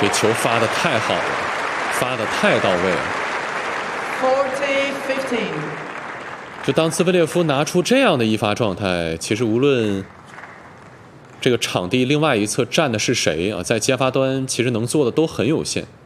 这球发的太好了，发的太到位了。 40-15。 就当兹维列夫拿出这样的一发状态，其实无论这个场地另外一侧站的是谁啊，在接发端其实能做的都很有限。